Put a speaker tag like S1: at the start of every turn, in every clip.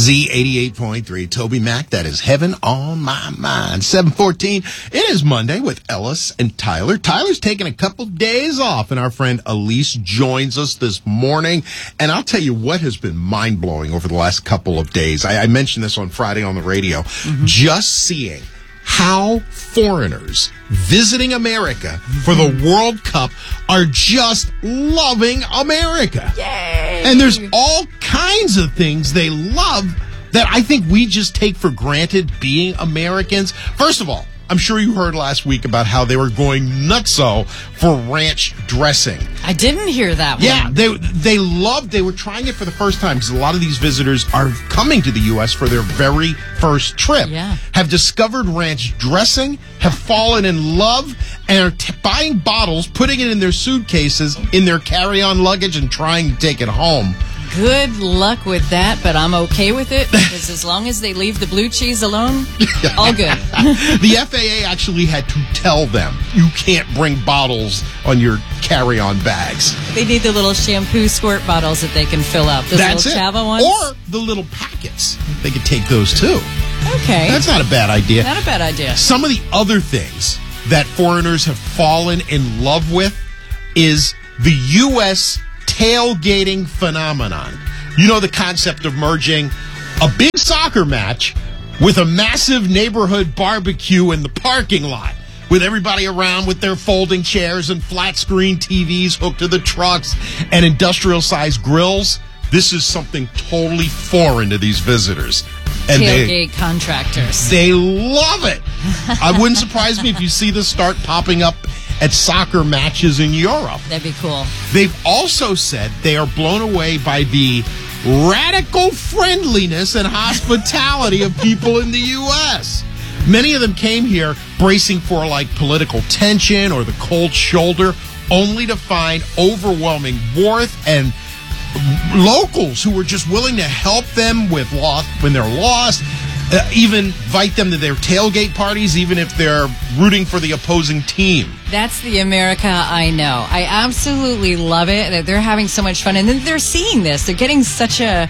S1: Z88.3, Toby Mac, that is Heaven on My Mind. 7:14, it is Monday with Ellis and Tyler. Tyler's taking a couple days off, and our friend Elise joins us this morning. And I'll tell you what has been mind-blowing over the last couple of days. I mentioned this on Friday on the radio. Just seeing how foreigners visiting America for the World Cup are just loving America.
S2: Yay!
S1: And there's all kinds of things they love that I think we just take for granted being Americans. First of all, I'm sure you heard last week about how they were going nutso for ranch dressing.
S2: I didn't hear that one.
S1: Yeah, they were trying it for the first time because a lot of these visitors are coming to the U.S. for their very first trip.
S2: Yeah.
S1: Have discovered ranch dressing, have fallen in love, and are buying bottles, putting it in their suitcases, in their carry-on luggage, and trying to take it home.
S2: Good luck with that, but I'm okay with it because as long as they leave the blue cheese alone, all good.
S1: The FAA actually had to tell them, you can't bring bottles on your carry-on bags.
S2: They need the little shampoo squirt bottles that they can fill up. Those
S1: That's
S2: little
S1: it.
S2: Chava ones?
S1: Or the little packets. They could take those too.
S2: Okay.
S1: That's not a bad idea.
S2: Not a bad idea.
S1: Some of the other things that foreigners have fallen in love with is the U.S. tailgating phenomenon. You know the concept of merging a big soccer match with a massive neighborhood barbecue in the parking lot, with everybody around with their folding chairs and flat screen TVs hooked to the trucks and industrial-sized grills. This is something totally foreign to these visitors. And
S2: Tailgate contractors.
S1: They love it. I wouldn't surprise me if you see this start popping up at soccer matches in Europe.
S2: That'd be cool.
S1: They've also said they are blown away by the radical friendliness and hospitality of people in the U.S. Many of them came here bracing for like political tension or the cold shoulder, only to find overwhelming warmth and locals who were just willing to help them when they're lost, even invite them to their tailgate parties, even if they're rooting for the opposing team.
S2: That's the America I know. I absolutely love it that they're having so much fun, and then they're seeing this. They're getting such a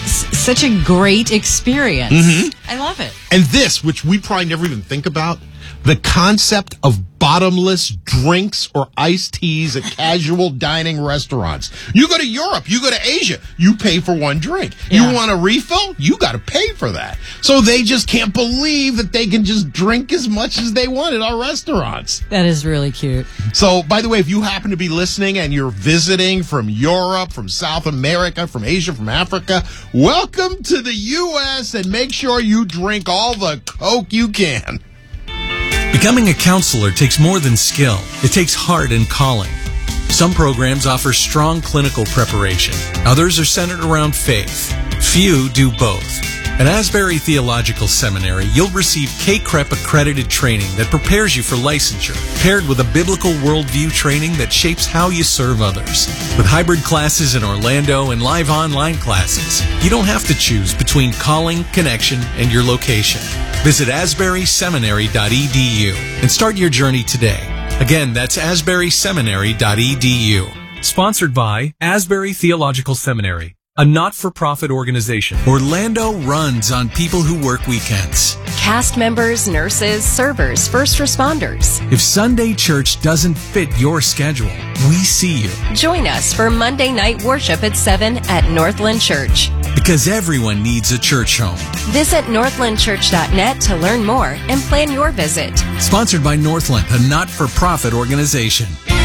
S2: great experience. I love it.
S1: And this, which we probably never even think about, the concept of bottomless drinks or iced teas at casual dining restaurants. You go to Europe, you go to Asia, you pay for one drink.
S2: Yeah.
S1: You want a refill? You got to pay for that. So they just can't believe that they can just drink as much as they want at our restaurants.
S2: That is really cute.
S1: So, by the way, if you happen to be listening and you're visiting from Europe, from South America, from Asia, from Africa, welcome to the U.S. and make sure you drink all the Coke you can.
S3: Becoming a counselor takes more than skill. It takes heart and calling. Some programs offer strong clinical preparation. Others are centered around faith. Few do both. At Asbury Theological Seminary, you'll receive KCREP accredited training that prepares you for licensure, paired with a biblical worldview training that shapes how you serve others. With hybrid classes in Orlando and live online classes, you don't have to choose between calling, connection, and your location. Visit asburyseminary.edu and start your journey today. Again, that's asburyseminary.edu.
S4: Sponsored by Asbury Theological Seminary, a not-for-profit organization.
S3: Orlando runs on people who work weekends.
S5: Cast members, nurses, servers, first responders.
S3: If Sunday church doesn't fit your schedule, we see you.
S5: Join us for Monday night worship at 7 at Northland Church.
S3: Because everyone needs a church home.
S5: Visit northlandchurch.net to learn more and plan your visit.
S3: Sponsored by Northland, a not-for-profit organization.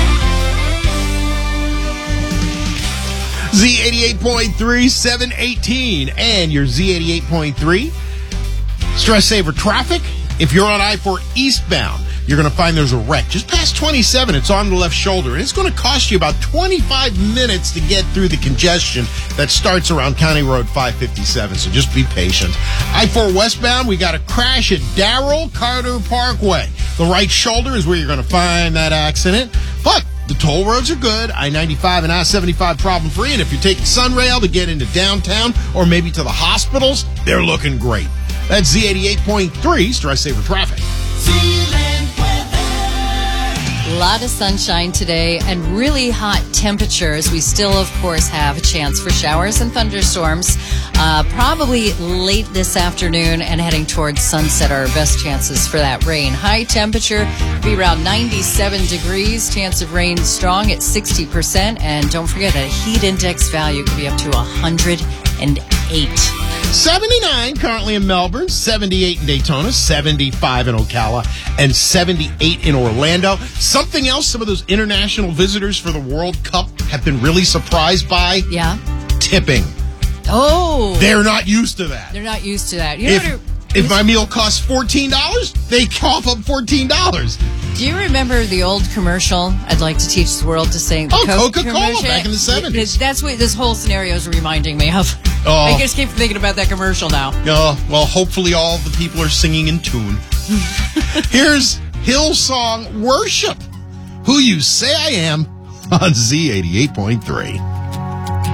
S1: Z88.3, 718, and your Z88.3 Stress Saver traffic. If you're on I-4 eastbound, you're going to find there's a wreck just past 27. It's on the left shoulder, and it's going to cost you about 25 minutes to get through the congestion that starts around County Road 557, so just be patient. I-4 westbound, we got a crash at Darrell Carter Parkway. The right shoulder is where you're going to find that accident, but the toll roads are good. I-95 and I-75 problem-free, and if you're taking Sunrail to get into downtown or maybe to the hospitals, they're looking great. That's Z88.3 Stress Saver traffic.
S2: A lot of sunshine today and really hot temperatures. We still, of course, have a chance for showers and thunderstorms. Probably late this afternoon and heading towards sunset are our best chances for that rain. High temperature be around 97 degrees. Chance of rain strong at 60%. And don't forget, a heat index value could be up to 108.
S1: 79 currently in Melbourne, 78 in Daytona, 75 in Ocala, and 78 in Orlando. Something else some of those international visitors for the World Cup have been really surprised by?
S2: Yeah.
S1: Tipping.
S2: Oh.
S1: They're not used to that.
S2: They're not used to that. You know
S1: If my meal costs $14, they cough up $14.
S2: Do you remember the old commercial, I'd like to teach the world to sing? The Coke
S1: Coca-Cola
S2: commercial?
S1: back in the 70s.
S2: That's what this whole scenario is reminding me of.
S1: Oh.
S2: I just keep thinking about that commercial now.
S1: Well, hopefully all the people are singing in tune. Here's Hillsong Worship, Who You Say I Am, on Z88.3.